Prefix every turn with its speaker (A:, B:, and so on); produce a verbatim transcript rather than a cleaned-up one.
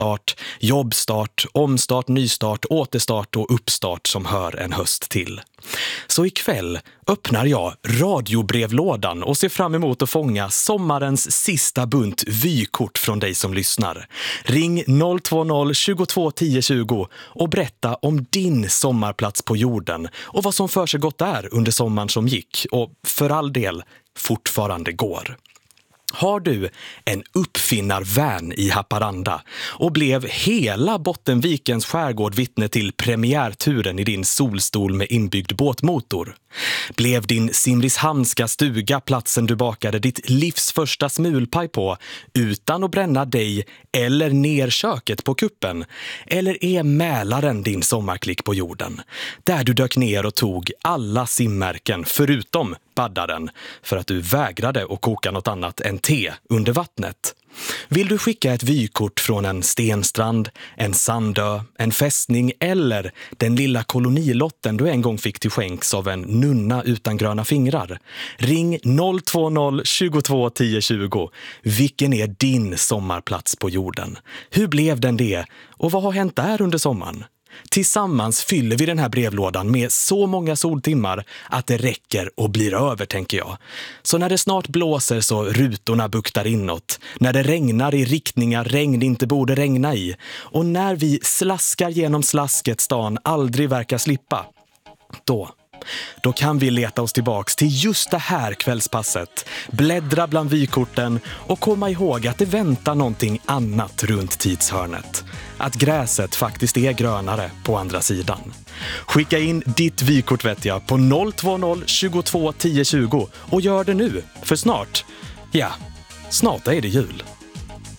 A: start, jobbstart, omstart, nystart, återstart och uppstart som hör en höst till. Så ikväll öppnar jag radiobrevlådan och ser fram emot att fånga sommarens sista bunt vykort från dig som lyssnar. Ring noll två noll tjugotvå tio tjugo och berätta om din sommarplats på jorden och vad som för sig gott är under sommaren som gick och för all del fortfarande går. Har du en uppfinnarvän i Haparanda och blev hela Bottenvikens skärgård vittne till premiärturen i din solstol med inbyggd båtmotor? Blev din Simrishamnska stuga platsen du bakade ditt livs första smulpaj på utan att bränna dig eller ner köket på kuppen? Eller är Mälaren din sommarklick på jorden? Där du dök ner och tog alla simmärken förutom baddaren för att du vägrade att koka något annat än te under vattnet. Vill du skicka ett vykort från en stenstrand, en sandö, en fästning eller den lilla kolonilotten du en gång fick till skänks av en nunna utan gröna fingrar? Ring noll två noll tjugotvå tio tjugo. Vilken är din sommarplats på jorden? Hur blev den det? Och vad har hänt där under sommaren? Tillsammans fyller vi den här brevlådan med så många soltimmar att det räcker och blir över, tänker jag. Så när det snart blåser så rutorna buktar inåt, när det regnar i riktningar regn inte borde regna i och när vi slaskar genom slasket stan aldrig verkar slippa, då... Då kan vi leta oss tillbaks till just det här kvällspasset, bläddra bland vykorten och komma ihåg att det väntar någonting annat runt tidshörnet. Att gräset faktiskt är grönare på andra sidan. Skicka in ditt vykort vet jag på noll två noll tjugotvå tio tjugo och gör det nu, för snart, ja, snart är det jul.